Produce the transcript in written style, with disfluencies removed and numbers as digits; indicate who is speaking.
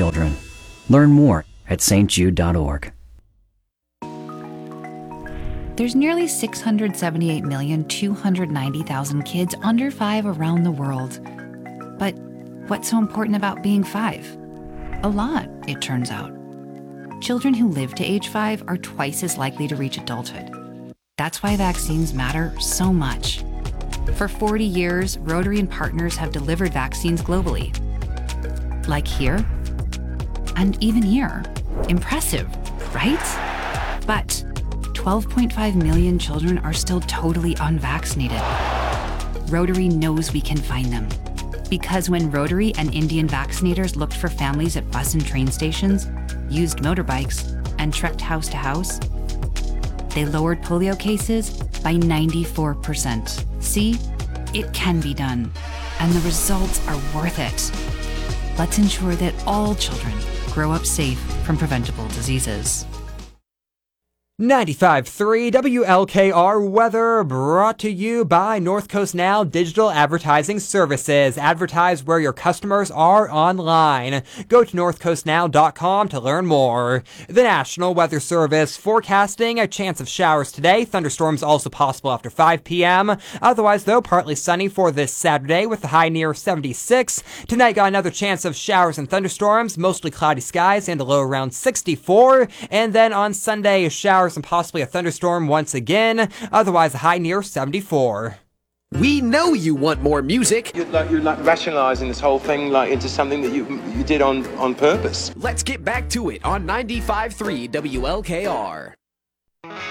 Speaker 1: children. Learn more at stjude.org.
Speaker 2: There's nearly 678,290,000 kids under 5 around the world. But what's so important about being 5? A lot, it turns out. Children who live to age 5 are twice as likely to reach adulthood. That's why vaccines matter so much. For 40 years, Rotary and partners have delivered vaccines globally. Like here, and even here. Impressive, right? But 12.5 million children are still totally unvaccinated. Rotary knows we can find them. Because when Rotary and Indian vaccinators looked for families at bus and train stations, used motorbikes, and trekked house to house, they lowered polio cases by 94%. See, it can be done, and the results are worth it. Let's ensure that all children grow up safe from preventable diseases.
Speaker 3: 95.3 WLKR weather brought to you by North Coast Now Digital Advertising Services. Advertise where your customers are online. Go to northcoastnow.com to learn more. The National Weather Service forecasting a chance of showers today. Thunderstorms also possible after 5 p.m. Otherwise, though, partly sunny for this Saturday with the high near 76. Tonight, got another chance of showers and thunderstorms, mostly cloudy skies and a low around 64. And then on Sunday, showers and possibly a thunderstorm once again. Otherwise, a high near 74.
Speaker 4: We know you want more music.
Speaker 5: You're rationalizing this whole thing into something that you did on purpose.
Speaker 4: Let's get back to it on 95.3 WLKR.